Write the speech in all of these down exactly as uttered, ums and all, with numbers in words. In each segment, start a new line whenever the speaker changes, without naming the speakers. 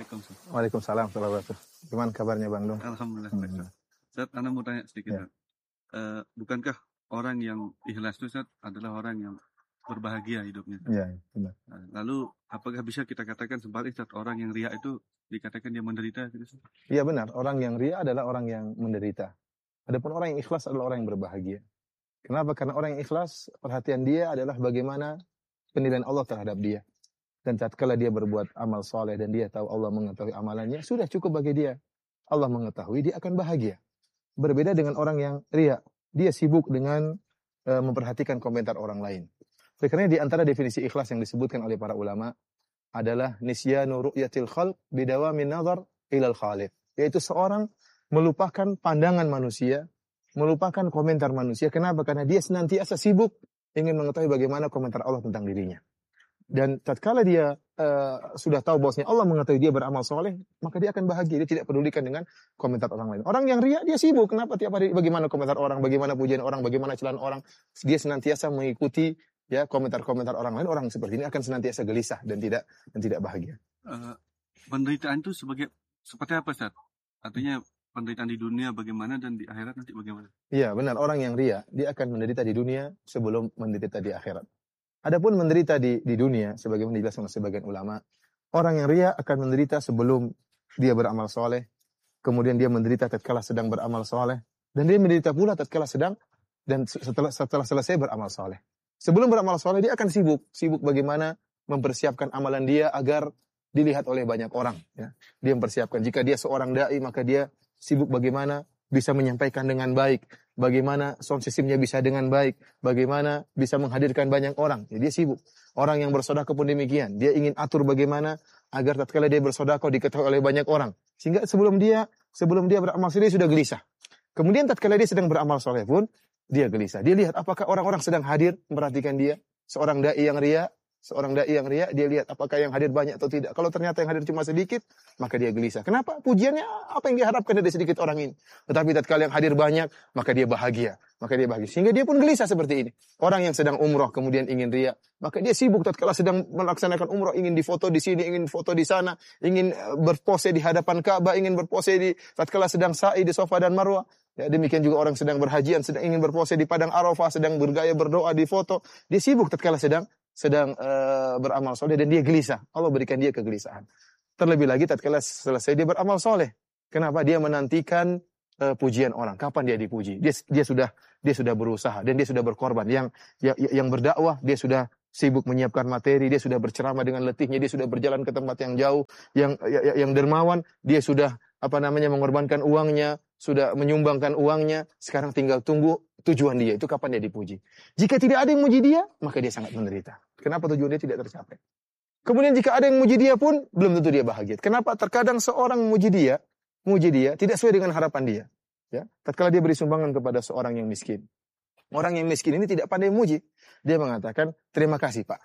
Assalamualaikum.
Waalaikumsalam warahmatullahi wabarakatuh. Gimana kabarnya Bang Dong?
Alhamdulillah.
Hmm.
Ustaz, Anda mau tanya sedikit.
Ya.
Uh, bukankah orang yang ikhlas itu Ustaz adalah orang yang berbahagia hidupnya?
Iya, benar.
Nah, lalu apakah bisa kita katakan sebalik Ustaz, orang yang riya itu dikatakan dia menderita gitu?
Iya benar, orang yang riya adalah orang yang menderita. Adapun orang yang ikhlas adalah orang yang berbahagia. Kenapa? Karena orang yang ikhlas, perhatian dia adalah bagaimana penilaian Allah terhadap dia. Dan tatkala dia berbuat amal soleh dan dia tahu Allah mengetahui amalannya, sudah cukup bagi dia. Allah mengetahui, dia akan bahagia. Berbeda dengan orang yang riya. Dia sibuk dengan e, memperhatikan komentar orang lain. Karena di antara definisi ikhlas yang disebutkan oleh para ulama adalah nisyanu ru'yatil khalq bidawamin nazar ilal khaliq. Yaitu seorang melupakan pandangan manusia, melupakan komentar manusia. Kenapa? Karena dia senantiasa sibuk ingin mengetahui bagaimana komentar Allah tentang dirinya. Dan tatkala dia uh, sudah tahu bahwasanya Allah mengetahui dia beramal soleh, maka dia akan bahagia. Dia tidak pedulikan dengan komentar orang lain. Orang yang riya, dia sibuk. Kenapa tiap hari bagaimana komentar orang, bagaimana pujian orang, bagaimana celaan orang. Dia senantiasa mengikuti ya komentar-komentar orang lain. Orang seperti ini akan senantiasa gelisah dan tidak dan tidak bahagia.
Uh, penderitaan itu sebagai seperti apa, Ustaz? Artinya penderitaan di dunia bagaimana dan di akhirat nanti bagaimana?
Iya, benar. Orang yang riya, dia akan menderita di dunia sebelum menderita di akhirat. Adapun menderita di di dunia, sebagaimana dijelaskan oleh sebagian ulama, orang yang riya akan menderita sebelum dia beramal soleh, kemudian dia menderita tatkala sedang beramal soleh, dan dia menderita pula tatkala sedang dan setelah setelah selesai beramal soleh. Sebelum beramal soleh dia akan sibuk, sibuk bagaimana mempersiapkan amalan dia agar dilihat oleh banyak orang. Ya. Dia mempersiapkan. Jika dia seorang dai, maka dia sibuk bagaimana bisa menyampaikan dengan baik, bagaimana sound systemnya bisa dengan baik, bagaimana bisa menghadirkan banyak orang. Jadi dia sibuk. Orang yang bersedekah pun demikian. Dia ingin atur bagaimana agar tatkala dia bersedekah diketahui oleh banyak orang. Sehingga sebelum dia sebelum dia beramal soleh sudah gelisah. Kemudian tatkala dia sedang beramal soleh pun dia gelisah. Dia lihat apakah orang-orang sedang hadir memperhatikan dia. Seorang dai yang riya, seorang dai yang riya, dia lihat apakah yang hadir banyak atau tidak. Kalau ternyata yang hadir cuma sedikit, maka dia gelisah. Kenapa? Pujiannya apa yang diharapkan dari sedikit orang ini. Tetapi tatkala yang hadir banyak, maka dia bahagia. Maka dia bahagia. Sehingga dia pun gelisah seperti ini. Orang yang sedang umroh kemudian ingin riya, maka dia sibuk tatkala sedang melaksanakan umroh, ingin difoto di sini, ingin foto di sana, ingin berpose di hadapan Ka'bah, ingin berpose di tatkala sedang sa'i di Safa dan Marwah. Ya, demikian juga orang sedang berhajian, sedang ingin berpose di padang Arafah, sedang bergaya berdoa di foto. Dia sibuk tatkala sedang sedang uh, beramal soleh dan dia gelisah. Allah berikan dia kegelisahan. Terlebih lagi tatkala selesai dia beramal soleh. Kenapa? Dia menantikan uh, pujian orang. Kapan dia dipuji? Dia dia sudah dia sudah berusaha dan dia sudah berkorban. Yang yang, yang berdakwah dia sudah sibuk menyiapkan materi, dia sudah berceramah dengan letihnya, dia sudah berjalan ke tempat yang jauh, yang yang, yang dermawan, dia sudah apa namanya mengorbankan uangnya, sudah menyumbangkan uangnya, sekarang tinggal tunggu tujuan dia itu kapan dia dipuji. Jika tidak ada yang muji dia, maka dia sangat menderita. Kenapa tujuan dia tidak tercapai? Kemudian jika ada yang muji dia pun belum tentu dia bahagia. Kenapa? Terkadang seorang muji dia, muji dia tidak sesuai dengan harapan dia. Ya, tatkala dia beri sumbangan kepada seorang yang miskin. Orang yang miskin ini tidak pandai muji. Dia mengatakan, terima kasih Pak.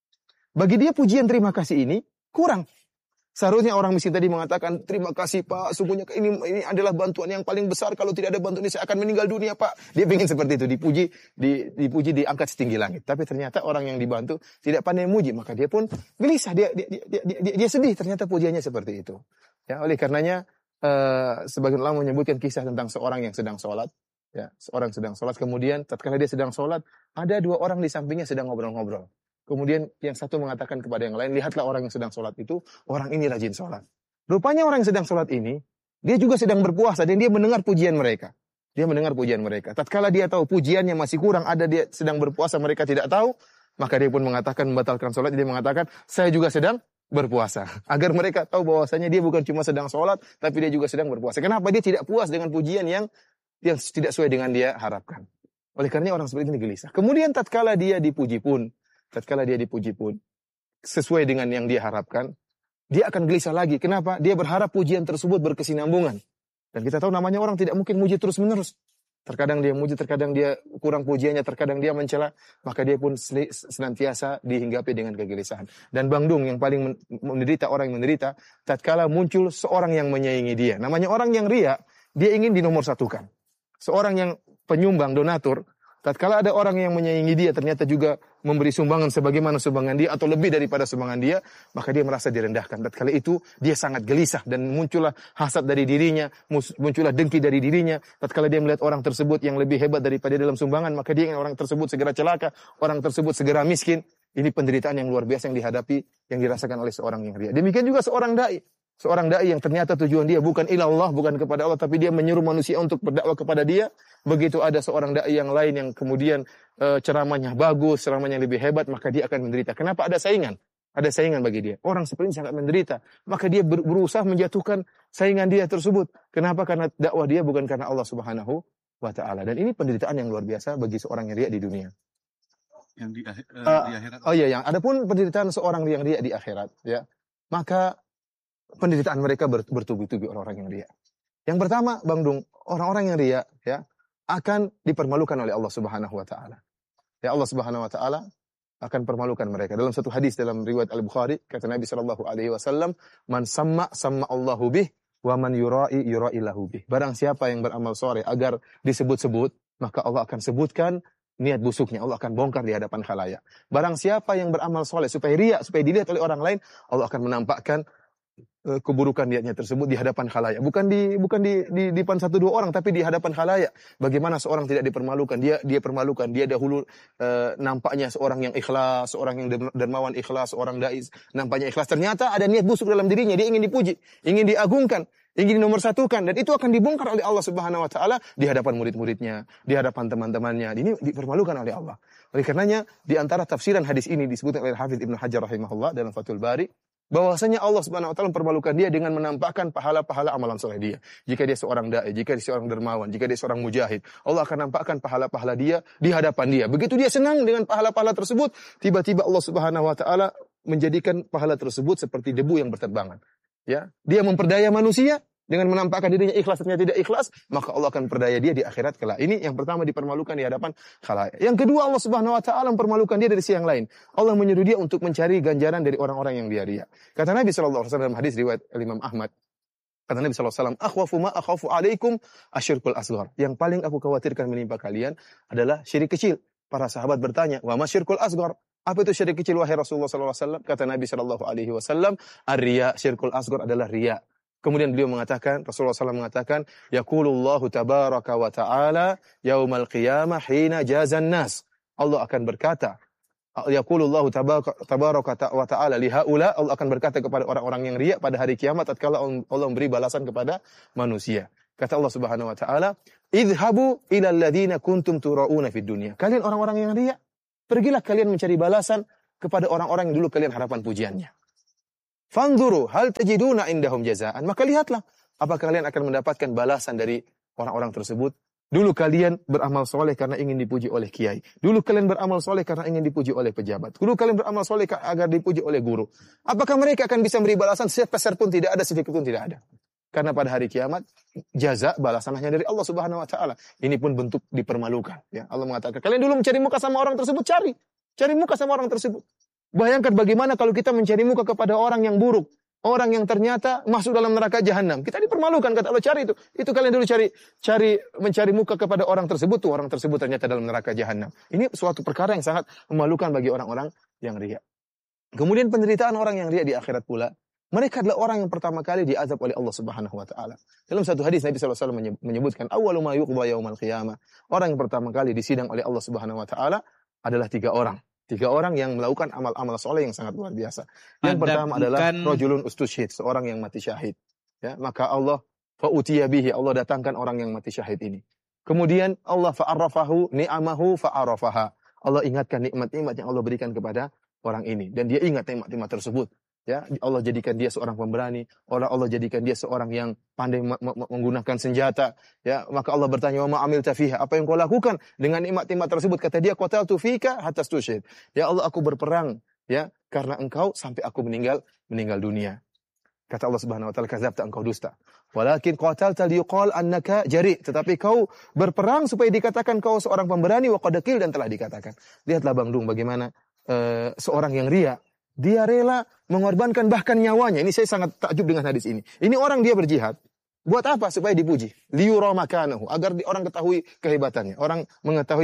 Bagi dia pujian terima kasih ini kurang. Seharusnya orang miskin tadi mengatakan, terima kasih Pak, sungguhnya ini, ini adalah bantuan yang paling besar. Kalau tidak ada bantuan ini saya akan meninggal dunia Pak. Dia ingin seperti itu, dipuji, di, dipuji, diangkat setinggi langit. Tapi ternyata orang yang dibantu tidak pandai muji. Maka dia pun gelisah, dia, dia, dia, dia, dia, dia sedih. Ternyata pujiannya seperti itu. Ya, oleh karenanya, uh, sebagian ulama menyebutkan kisah tentang seorang yang sedang sholat. Ya, seorang sedang sholat, kemudian tatkala dia sedang sholat, ada dua orang di sampingnya sedang ngobrol-ngobrol. Kemudian yang satu mengatakan kepada yang lain, lihatlah orang yang sedang sholat itu, orang ini rajin sholat. Rupanya orang yang sedang sholat ini, dia juga sedang berpuasa dan dia mendengar pujian mereka. Dia mendengar pujian mereka. Tatkala dia tahu pujiannya masih kurang, ada dia sedang berpuasa, mereka tidak tahu, maka dia pun mengatakan, membatalkan sholat, dia mengatakan, saya juga sedang berpuasa. Agar mereka tahu bahwasanya dia bukan cuma sedang sholat, tapi dia juga sedang berpuasa. Kenapa? Dia tidak puas dengan pujian yang yang tidak sesuai dengan dia harapkan. Oleh karena orang seperti ini gelisah. Kemudian tatkala dia dipuji pun, tatkala dia dipuji pun, sesuai dengan yang dia harapkan, dia akan gelisah lagi. Kenapa? Dia berharap pujian tersebut berkesinambungan. Dan kita tahu namanya orang tidak mungkin muji terus-menerus. Terkadang dia muji, terkadang dia kurang pujiannya, terkadang dia mencela, maka dia pun senantiasa dihinggapi dengan kegelisahan. Dan Bang Dung yang paling menderita, orang yang menderita, tatkala muncul seorang yang menyaingi dia. Namanya orang yang riya, dia ingin dinomorsatukan. Seorang yang penyumbang, donatur, Tatkala ada orang yang menyaingi dia ternyata juga memberi sumbangan sebagaimana sumbangan dia atau lebih daripada sumbangan dia, maka dia merasa direndahkan. Tatkala itu dia sangat gelisah dan muncullah hasad dari dirinya, muncullah dengki dari dirinya. Tatkala dia melihat orang tersebut yang lebih hebat daripada dia dalam sumbangan, maka dia ingin orang tersebut segera celaka, orang tersebut segera miskin. Ini penderitaan yang luar biasa yang dihadapi, yang dirasakan oleh seorang yang riya. Demikian juga seorang dai. Seorang dai yang ternyata tujuan dia bukan ilallah, bukan kepada Allah, tapi dia menyuruh manusia untuk berdakwah kepada dia. Begitu ada seorang dai yang lain yang kemudian e, ceramahnya bagus, ceramahnya lebih hebat, maka dia akan menderita. Kenapa? Ada saingan. Ada saingan bagi dia. Orang seperti ini sangat menderita. Maka dia ber, berusaha menjatuhkan saingan dia tersebut. Kenapa? Karena dakwah dia bukan karena Allah Subhanahu wa Ta'ala. Dan ini penderitaan yang luar biasa bagi seorang yang riya di dunia.
Yang di, uh,
uh,
di akhirat.
Oh iya, yang adapun penderitaan seorang yang riya di akhirat, ya, maka penderitaan mereka bertubi-tubi orang-orang yang riya. Yang pertama, Bang Dung, orang-orang yang riya, ya, akan dipermalukan oleh Allah Subhanahu wa Ta'ala. Ya, Allah Subhanahu wa Ta'ala akan permalukan mereka. Dalam satu hadis dalam riwayat Al-Bukhari, kata Nabi sallallahu alaihi wasallam, "Man samma samma Allahu bih wa man yurai yurai lahu bih." Barang siapa yang beramal saleh agar disebut-sebut, maka Allah akan sebutkan niat busuknya, Allah akan bongkar di hadapan khalayak. Barang siapa yang beramal saleh supaya riya, supaya dilihat oleh orang lain, Allah akan menampakkan keburukan niatnya tersebut di hadapan khalayak. Bukan di bukan di di depan satu dua orang, tapi di hadapan khalayak. Bagaimana seorang tidak dipermalukan? Dia dia permalukan. Dia dahulu uh, nampaknya seorang yang ikhlas, seorang yang dermawan ikhlas, seorang dai nampaknya ikhlas. Ternyata ada niat busuk dalam dirinya. Dia ingin dipuji, ingin diagungkan, ingin dinomorsatukan, dan itu akan dibongkar oleh Allah Subhanahu wa Ta'ala di hadapan murid-muridnya, di hadapan teman-temannya. Ini dipermalukan oleh Allah. Oleh karenanya di antara tafsiran hadis ini disebutkan oleh Hafidz Ibnu Hajar rahimahullah dalam Fathul Bari, bahwasanya Allah Subhanahu wa Ta'ala mempermalukan dia dengan menampakkan pahala-pahala amalan soleh dia. Jika dia seorang dai, jika dia seorang dermawan, jika dia seorang mujahid, Allah akan nampakkan pahala-pahala dia di hadapan dia. Begitu dia senang dengan pahala-pahala tersebut, tiba-tiba Allah Subhanahu wa Ta'ala menjadikan pahala tersebut seperti debu yang berterbangan. Ya, dia memperdaya manusia dengan menampakkan dirinya ikhlas ternyata tidak ikhlas, maka Allah akan perdaya dia di akhirat kelak. Ini yang pertama, dipermalukan di hadapan khalayak. Yang kedua, Allah Subhanahu wa Ta'ala mempermalukan dia dari sisi yang lain. Allah menyuruh dia untuk mencari ganjaran dari orang-orang yang dia riya. Kata Nabi sallallahu alaihi wasallam dalam hadis riwayat Imam Ahmad, kata Nabi sallallahu alaihi wasallam, "Akhwafu ma akhafu alaikum asyirkul asghar." Yang paling aku khawatirkan menimpa kalian adalah syirik kecil. Para sahabat bertanya, "Wa ma syirkul asghar?" Apa itu syirik kecil wahai Rasulullah sallallahu alaihi wasallam? Kata Nabi sallallahu alaihi wasallam, "Ar-riya, syirkul asghar adalah riya." Kemudian beliau mengatakan, Rasulullah sallallahu alaihi wasallam mengatakan, "Yaqulullahu tabaraka wa ta'ala yaumal qiyamah hina jazan nas." Allah akan berkata, Yaqulullahu tabaraka wa ta'ala li haula, Allah akan berkata kepada orang-orang yang riya pada hari kiamat tatkala Allah memberi balasan kepada manusia. Kata Allah Subhanahu wa Ta'ala, "Idhabu ila alladziina kuntum turauna fid dunya." Kalian orang-orang yang riya, pergilah kalian mencari balasan kepada orang-orang yang dulu kalian harapan pujiannya. Fanzuru hal tajiduna indahum jazaan. Maka lihatlah, apakah kalian akan mendapatkan balasan dari orang-orang tersebut. Dulu kalian beramal soleh karena ingin dipuji oleh kiai. Dulu kalian beramal soleh karena ingin dipuji oleh pejabat. Dulu kalian beramal soleh agar dipuji oleh guru. Apakah mereka akan bisa memberi balasan? Sepeser pun tidak ada, sedikit pun tidak ada. Karena pada hari kiamat, jaza balasan hanya dari Allah Subhanahu wa Ta'ala. Ini pun bentuk dipermalukan. Ya, Allah mengatakan, kalian dulu mencari muka sama orang tersebut, cari. Cari muka sama orang tersebut. Bayangkan bagaimana kalau kita mencari muka kepada orang yang buruk. Orang yang ternyata masuk dalam neraka jahanam. Kita dipermalukan, kata Allah, cari itu. Itu kalian dulu cari cari mencari muka kepada orang tersebut. Tuh, orang tersebut ternyata dalam neraka jahanam. Ini suatu perkara yang sangat memalukan bagi orang-orang yang riya. Kemudian penderitaan orang yang riya di akhirat pula. Mereka adalah orang yang pertama kali diazab oleh Allah Subhanahu wa Ta'ala. Dalam satu hadis Nabi sallallahu alaihi wasallam menyebutkan, "Awwalu ma yuqda yaumal qiyamah." Orang yang pertama kali disidang oleh Allah Subhanahu wa Ta'ala adalah tiga orang. Tiga orang yang melakukan amal-amal soleh yang sangat luar biasa. Yang Ada pertama bukan... adalah rajulun ustusyhid, seorang yang mati syahid. Ya, maka Allah fa'utiya bihi, Allah datangkan orang yang mati syahid ini. Kemudian Allah fa'arrafahu ni'amahu fa'arrafaha. Allah ingatkan nikmat-nikmat yang Allah berikan kepada orang ini, dan dia ingat nikmat-nikmat tersebut. Ya, Allah jadikan dia seorang pemberani, Allah Allah jadikan dia seorang yang pandai menggunakan senjata. Ya, maka Allah bertanya, "Wa ma amilta fiha?" Apa yang kau lakukan dengan nikmat-nikmat tersebut? Kata dia, "Qataltu fika hatta tusyhid." Ya Allah, aku berperang ya karena engkau sampai aku meninggal meninggal dunia. Kata Allah Subhanahu wa Ta'ala, "Kadzabta, engkau dusta. Walakin qatalta liyuqal annaka jari." Tetapi kau berperang supaya dikatakan kau seorang pemberani, wa qad qil, dan telah dikatakan. Lihatlah Bang Dung bagaimana uh, seorang yang riya, dia rela mengorbankan bahkan nyawanya. Ini saya sangat takjub dengan hadis ini. Ini orang dia berjihad. Buat apa? Supaya dipuji. Liyura makanahu. Agar orang ketahui kehebatannya. Orang mengetahui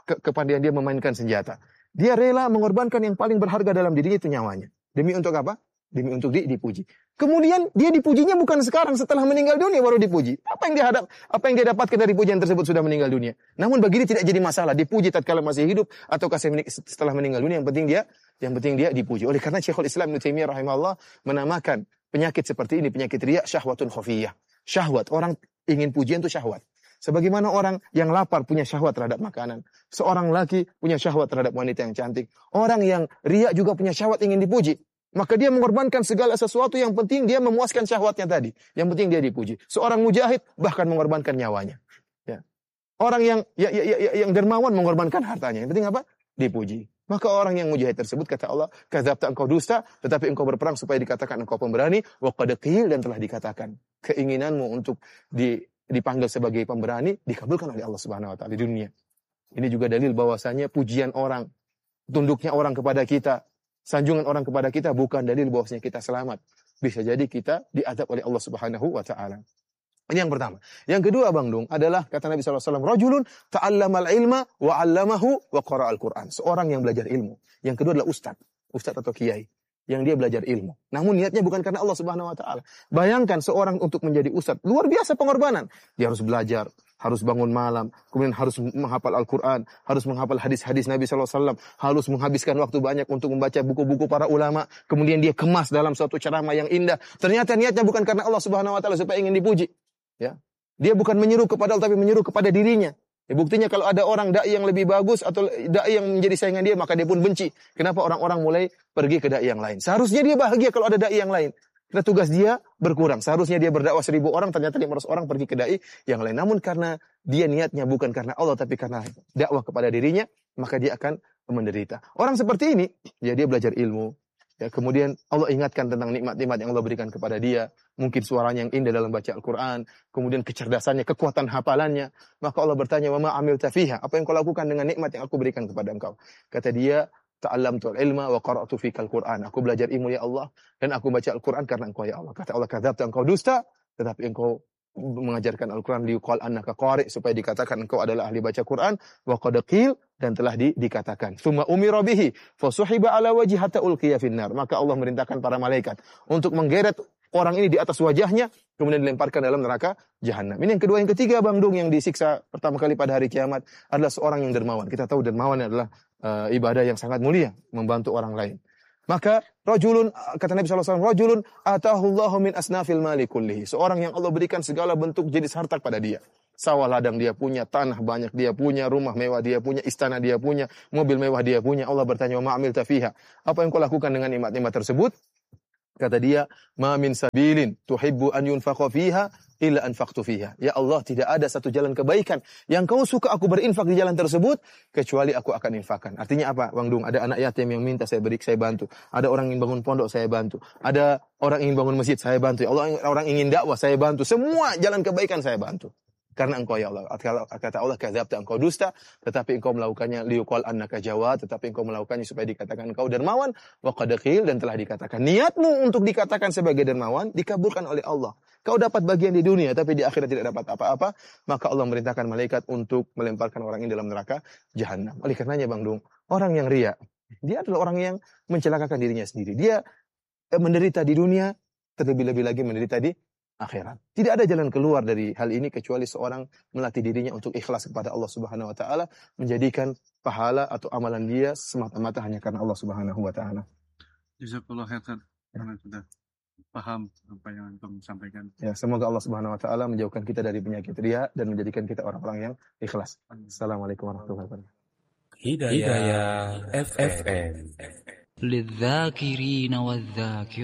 ke- kepandaian dia memainkan senjata. Dia rela mengorbankan yang paling berharga dalam dirinya itu nyawanya. Demi untuk apa? Demi untuk di, dipuji. Kemudian dia dipujinya bukan sekarang setelah meninggal dunia baru dipuji. Apa yang dia hadap, apa yang dia dapatkan dari pujian tersebut sudah meninggal dunia. Namun bagi dia tidak jadi masalah dipuji tatkala masih hidup atau setelah meninggal dunia. Yang penting dia, yang penting dia dipuji. Oleh karena Syekhul Islam Ibnu Taimiyah rahimahullah menamakan penyakit seperti ini penyakit riya syahwatun khafiyah. Syahwat, orang ingin pujian itu syahwat. Sebagaimana orang yang lapar punya syahwat terhadap makanan. Seorang laki punya syahwat terhadap wanita yang cantik. Orang yang riya juga punya syahwat ingin dipuji. Maka dia mengorbankan segala sesuatu yang penting dia memuaskan syahwatnya tadi. Yang penting dia dipuji. Seorang mujahid bahkan mengorbankan nyawanya. Ya. Orang yang ya, ya, ya, yang dermawan mengorbankan hartanya. Yang penting apa? Dipuji. Maka orang yang mujahid tersebut kata Allah, kadzabta engkau dusta, tetapi engkau berperang supaya dikatakan engkau pemberani, wa qad qil dan telah dikatakan. Keinginanmu untuk di, dipanggil sebagai pemberani dikabulkan oleh Allah Subhanahu wa taala di dunia. Ini juga dalil bahwasanya pujian orang, tunduknya orang kepada kita, sanjungan orang kepada kita bukan dalil bahwasanya kita selamat. Bisa jadi kita diazab oleh Allah Subhanahu wa taala. Ini yang pertama. Yang kedua Bang Dung adalah kata Nabi sallallahu alaihi wasallam, rajulun ta'allamal ilma wa 'allamahu wa qara'al Qur'an. Seorang yang belajar ilmu. Yang kedua adalah ustaz, ustaz atau kiai yang dia belajar ilmu. Namun niatnya bukan karena Allah Subhanahu wa taala. Bayangkan seorang untuk menjadi ustaz, luar biasa pengorbanan. Dia harus belajar, harus bangun malam, kemudian harus menghafal Al-Qur'an, harus menghafal hadis-hadis Nabi sallallahu alaihi wasallam, harus menghabiskan waktu banyak untuk membaca buku-buku para ulama, kemudian dia kemas dalam suatu ceramah yang indah. Ternyata niatnya bukan karena Allah Subhanahu wa taala supaya ingin dipuji. Ya. Dia bukan menyeru kepada Allah tapi menyeru kepada dirinya. Ya, buktinya kalau ada orang dai yang lebih bagus atau dai yang menjadi saingan dia maka dia pun benci. Kenapa orang-orang mulai pergi ke dai yang lain? Seharusnya dia bahagia kalau ada dai yang lain. Karena tugas dia berkurang. Seharusnya dia berdakwah seribu orang, ternyata lima ratus orang pergi ke dai yang lain. Namun karena dia niatnya bukan karena Allah tapi karena dakwah kepada dirinya, maka dia akan menderita. Orang seperti ini, ya dia belajar ilmu. Ya, kemudian Allah ingatkan tentang nikmat-nikmat yang Allah berikan kepada dia. Mungkin suaranya yang indah dalam baca Al-Quran. Kemudian kecerdasannya, kekuatan hafalannya. Maka Allah bertanya, wa ma amilta fiha? Apa yang kau lakukan dengan nikmat yang aku berikan kepada engkau? Kata dia, ta'allamtul ilma wa qara'tu fikal Qur'an. Aku belajar ilmu ya Allah. Dan aku baca Al-Quran karena engkau ya Allah. Kata Allah, kadzabta engkau dusta. Tetapi engkau mengajarkan Al-Quran liuqal annaka qari, supaya dikatakan engkau adalah ahli baca Quran, wa qad qil dan telah di, dikatakan tsumma umira bihi fasuhiba ala wajhi hatta ulqiya finnar. Maka Allah merintahkan para malaikat untuk menggeret orang ini di atas wajahnya kemudian dilemparkan dalam neraka jahanam. Ini yang kedua. Yang ketiga Bang Dung yang disiksa pertama kali pada hari kiamat adalah seorang yang dermawan. Kita tahu dermawan adalah uh, ibadah yang sangat mulia, membantu orang lain. Maka rajulun, kata Nabi sallallahu alaihi wasallam, rajulun atahullahu min asnafil mali kullihi. Seorang yang Allah berikan segala bentuk jenis harta kepada dia. Sawah ladang dia punya, tanah banyak dia punya, rumah mewah dia punya, istana dia punya, mobil mewah dia punya. Allah bertanya, wa ma'amilta fiha? Apa yang kau lakukan dengan nikmat-nikmat tersebut? Kata dia, ma min sabilin tuhibbu an yunfaqa fiha illa anfaqtu fiha. Ya Allah, tidak ada satu jalan kebaikan yang kau suka aku berinfak di jalan tersebut kecuali aku akan infakkan. Artinya apa, Bang Dung? Ada anak yatim yang minta saya beri, saya bantu. Ada orang ingin bangun pondok, saya bantu. Ada orang ingin bangun masjid, saya bantu. Allah, orang ingin dakwah, saya bantu. Semua jalan kebaikan saya bantu. Karena engkau ya Allah. Kata Allah, kadzabta engkau dusta, tetapi engkau melakukannya liuqal annaka jawad, tetapi engkau melakukannya supaya dikatakan engkau dermawan, wa qad qil dan telah dikatakan. Niatmu untuk dikatakan sebagai dermawan dikabulkan oleh Allah. Kau dapat bagian di dunia tapi di akhirat tidak dapat apa-apa, maka Allah merintahkan malaikat untuk melemparkan orang ini dalam neraka jahanam. Oleh karenanya Bang Dung, orang yang riya, dia adalah orang yang mencelakakan dirinya sendiri. Dia menderita di dunia, terlebih-lebih lagi menderita di akhirat. Tidak ada jalan keluar dari hal ini kecuali seorang melatih dirinya untuk ikhlas kepada Allah Subhanahu wa taala, menjadikan pahala atau amalan dia semata-mata hanya karena Allah Subhanahu wa taala.
Jazakallah khairan karena sudah paham apa yang antum sampaikan.
Ya, semoga Allah Subhanahu wa taala menjauhkan kita dari penyakit riya dan menjadikan kita orang-orang yang ikhlas. Assalamualaikum warahmatullahi wabarakatuh.
Hidayah F M. للذاكرين والذاكرات